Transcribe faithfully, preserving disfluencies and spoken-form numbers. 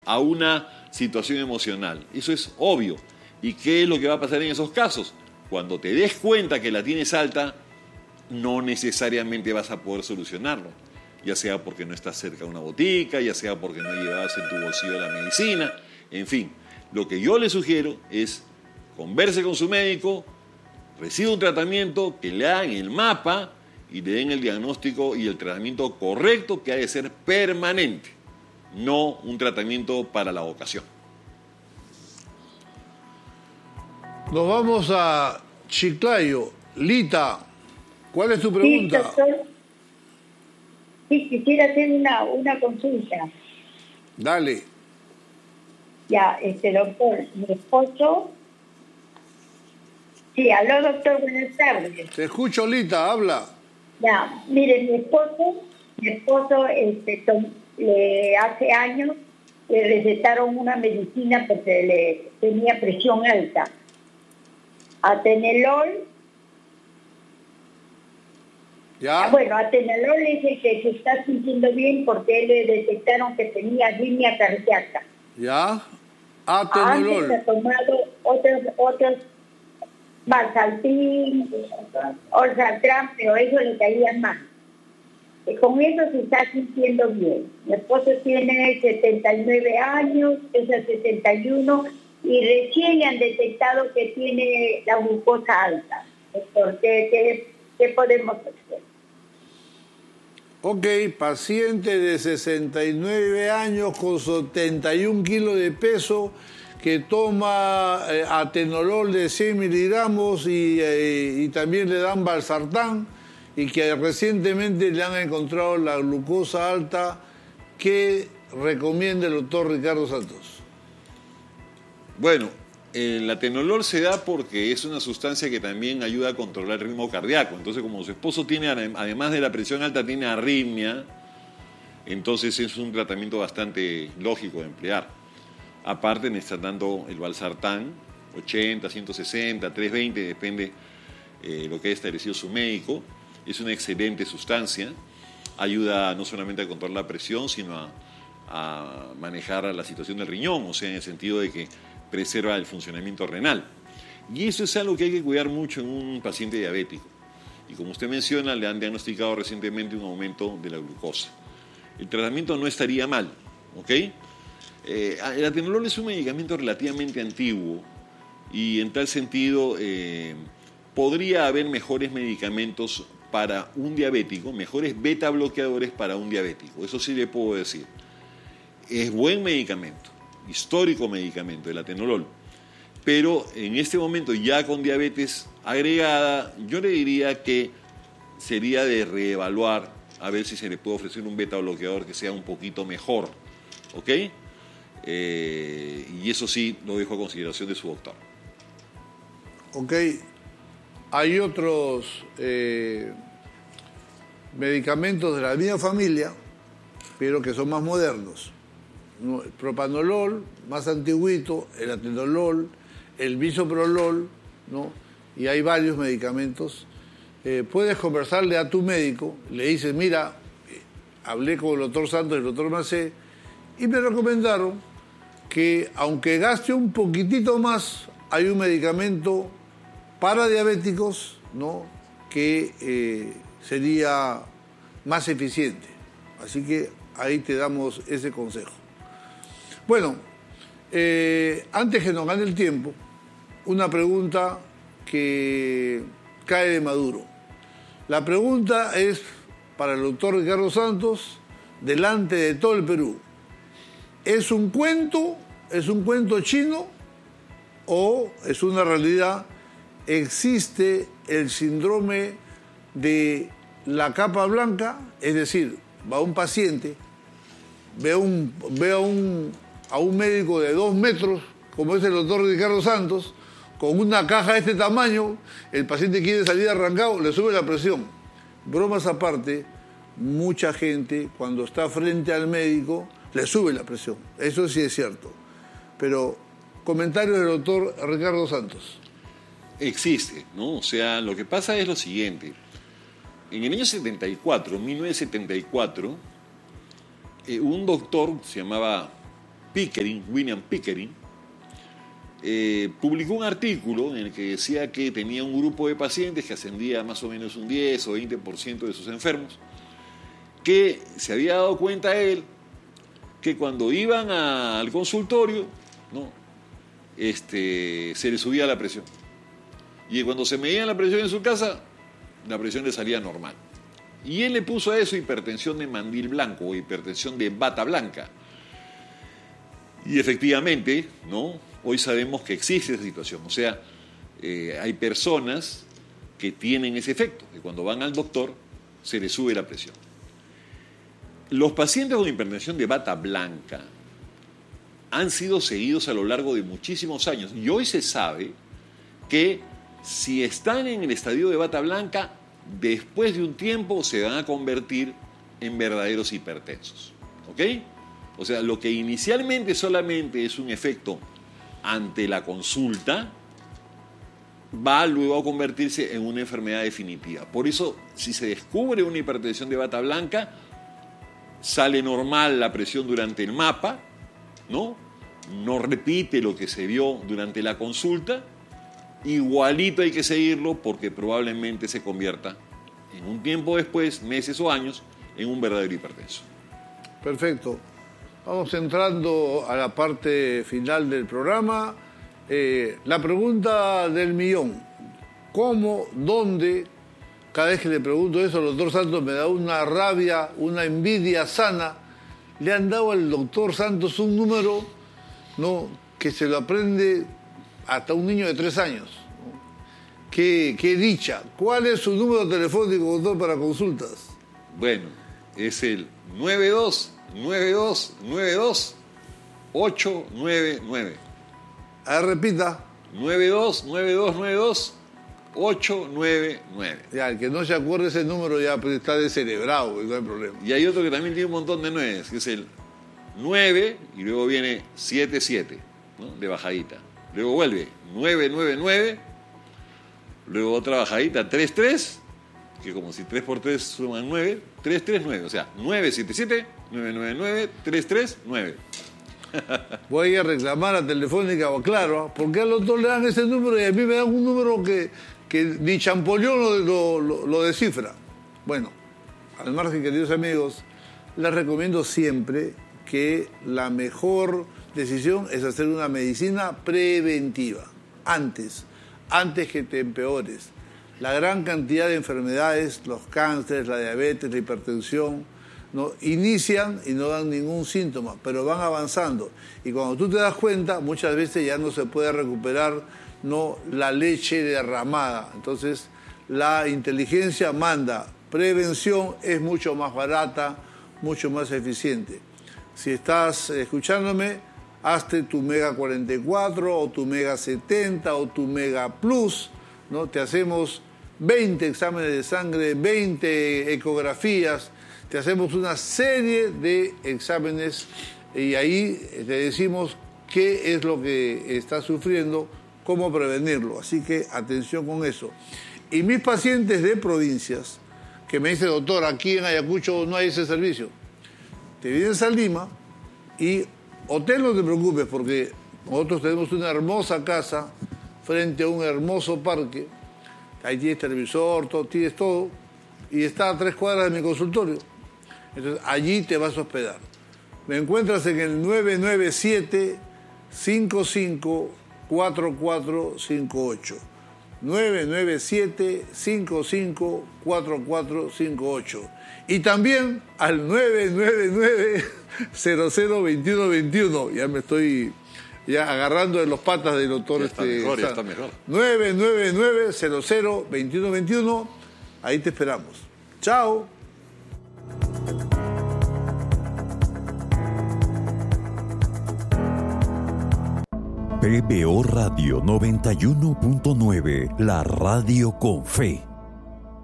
a una situación emocional. Eso es obvio. ¿Y qué es lo que va a pasar en esos casos? Cuando te des cuenta que la tienes alta, no necesariamente vas a poder solucionarlo. Ya sea porque no estás cerca de una botica, ya sea porque no llevas en tu bolsillo la medicina, en fin. Lo que yo le sugiero es converse con su médico, reciba un tratamiento, que le hagan el mapa y le den el diagnóstico y el tratamiento correcto, que ha de ser permanente, no un tratamiento para la ocasión. Nos vamos a Chiclayo. Lita, ¿cuál es tu pregunta? Sí, doctor. Sí, quisiera hacer una, una consulta. Dale. Ya, este doctor, mi esposo... Sí, aló doctor, buenas tardes. Te escucho, Lita, habla. Ya, mire, mi esposo, mi esposo este, le, hace años le recetaron una medicina porque le tenía presión alta. Atenolol. ¿Ya? Bueno, Atenolol dice que se está sintiendo bien porque le detectaron que tenía arritmia cardíaca. ¿Ya? Atenolol. Antes ha tomado otros, otros Valsaltín, Olsatran, pero eso le caía más. Y con eso se está sintiendo bien. Mi esposo tiene setenta y nueve años, pesa setenta y uno y recién le han detectado que tiene la glucosa alta. Doctor, ¿qué, qué, qué podemos hacer? Ok, paciente de sesenta y nueve años con setenta y un kilos de peso que toma eh, atenolol de cien miligramos y, eh, y también le dan valsartán y que recientemente le han encontrado la glucosa alta. ¿Qué recomienda el doctor Ricardo Santos? Bueno, el atenolol se da porque es una sustancia que también ayuda a controlar el ritmo cardíaco. Entonces, como su esposo tiene, además de la presión alta, tiene arritmia, entonces es un tratamiento bastante lógico de emplear. Aparte, le están dando el valsartán, ochenta, ciento sesenta, trescientos veinte, depende eh, lo que haya establecido su médico. Es una excelente sustancia, ayuda no solamente a controlar la presión, sino a, a manejar la situación del riñón, o sea, en el sentido de que preserva el funcionamiento renal. Y eso es algo que hay que cuidar mucho en un paciente diabético. Y como usted menciona, le han diagnosticado recientemente un aumento de la glucosa. El tratamiento no estaría mal, ¿ok? Eh, el atenolol es un medicamento relativamente antiguo y en tal sentido eh, podría haber mejores medicamentos para un diabético, mejores beta bloqueadores para un diabético, eso sí le puedo decir. Es buen medicamento, histórico medicamento, el atenolol, pero en este momento ya con diabetes agregada, yo le diría que sería de reevaluar a ver si se le puede ofrecer un beta bloqueador que sea un poquito mejor, ¿ok? Eh, y eso sí lo dejo a consideración de su doctor. Ok, hay otros eh, medicamentos de la misma familia, pero que son más modernos. El propanolol, más antiguito, el atenolol, el bisoprolol, ¿no? Y hay varios medicamentos. Eh, puedes conversarle a tu médico, le dices, mira, eh, hablé con el doctor Santos y el doctor Macé, y me recomendaron que aunque gaste un poquitito más, hay un medicamento para diabéticos, ¿no?, que eh, sería más eficiente. Así que ahí te damos ese consejo. Bueno, eh, antes que nos gane el tiempo, una pregunta que cae de maduro. La pregunta es para el doctor Ricardo Santos, delante de todo el Perú. ¿Es un cuento, es un cuento chino o es una realidad? ¿Existe el síndrome de la capa blanca? Es decir, va un paciente, ve, un, ve a, un, a un médico de dos metros, como es el doctor Ricardo Santos, con una caja de este tamaño, el paciente quiere salir arrancado, le sube la presión. Bromas aparte, mucha gente cuando está frente al médico le sube la presión, eso sí es cierto. Pero, comentarios del doctor Ricardo Santos. Existe, ¿no? O sea, lo que pasa es lo siguiente. En el año setenta y cuatro, mil novecientos setenta y cuatro, eh, un doctor, se llamaba Pickering, William Pickering, eh, publicó un artículo en el que decía que tenía un grupo de pacientes que ascendía a más o menos un diez o veinte por ciento de sus enfermos, que se había dado cuenta él que cuando iban a, al consultorio, ¿no? este, se les subía la presión. Y cuando se medían la presión en su casa, la presión le salía normal. Y él le puso a eso hipertensión de mandil blanco o hipertensión de bata blanca. Y efectivamente, ¿no? Hoy sabemos que existe esa situación. O sea, eh, hay personas que tienen ese efecto, que cuando van al doctor se les sube la presión. Los pacientes con hipertensión de bata blanca han sido seguidos a lo largo de muchísimos años. Y hoy se sabe que si están en el estadio de bata blanca, después de un tiempo se van a convertir en verdaderos hipertensos. ¿Ok? O sea, lo que inicialmente solamente es un efecto ante la consulta, va luego a convertirse en una enfermedad definitiva. Por eso, si se descubre una hipertensión de bata blanca, sale normal la presión durante el mapa, ¿no? No repite lo que se vio durante la consulta, igualito hay que seguirlo porque probablemente se convierta en un tiempo después, meses o años, en un verdadero hipertenso. Perfecto. Vamos entrando a la parte final del programa. Eh, la pregunta del millón. ¿Cómo, dónde? Cada vez que le pregunto eso, el doctor Santos me da una rabia, una envidia sana. Le han dado al doctor Santos un número, ¿no?, que se lo aprende hasta un niño de tres años. ¿No? Qué, qué dicha. ¿Cuál es su número telefónico, doctor, para consultas? Bueno, es el nueve dos nueve dos nueve dos ocho nueve nueve. A ver, repita. nueve dos nueve dos nueve dos ocho nueve nueve. Ya, el que no se acuerde ese número ya pues, está descerebrado, no hay problema. Y hay otro que también tiene un montón de nueves, que es el nueve y luego viene siete siete, ¿no?, de bajadita. Luego vuelve nueve nueve nueve, luego otra bajadita tres tres, que como si tres por tres suman nueve, tres tres nueve, o sea, nueve siete siete, nueve nueve nueve, tres tres nueve. Voy a reclamar a Telefónica o Claro, ¿por qué al doctor le dan ese número y a mí me dan un número que, que ni Champollion lo, lo, lo descifra? Bueno, al margen, queridos amigos, les recomiendo siempre que la mejor decisión es hacer una medicina preventiva, antes, antes que te empeores. La gran cantidad de enfermedades, los cánceres, la diabetes, la hipertensión, ¿no?, inician y no dan ningún síntoma, pero van avanzando. Y cuando tú te das cuenta, muchas veces ya no se puede recuperar, ¿no?, la leche derramada. Entonces, la inteligencia manda. Prevención es mucho más barata, mucho más eficiente. Si estás escuchándome, hazte tu Mega cuarenta y cuatro o tu Mega setenta o tu Mega Plus, ¿no? Te hacemos veinte exámenes de sangre, veinte ecografías, te hacemos una serie de exámenes y ahí te decimos qué es lo que está sufriendo, cómo prevenirlo. Así que atención con eso. Y mis pacientes de provincias que me dicen, doctor, aquí en Ayacucho no hay ese servicio, te vienes a Lima y hotel no te preocupes porque nosotros tenemos una hermosa casa frente a un hermoso parque. Ahí tienes televisor, todo, tienes todo, y está a tres cuadras de mi consultorio. Entonces, allí te vas a hospedar. Me encuentras en el nueve nueve siete, cinco cinco cuatro cuatro cinco ocho. nueve nueve siete, cinco cinco cuatro cuatro cinco ocho. Y también al nueve nueve nueve, cero cero veintiuno veintiuno. Ya me estoy... ya agarrando de los patas del doctor. Ya está este, mejor, ya está mejor. nueve nueve nueve, cero cero veintiuno veintiuno. Ahí te esperamos. Chao. P B O Radio noventa y uno punto nueve, la radio con fe.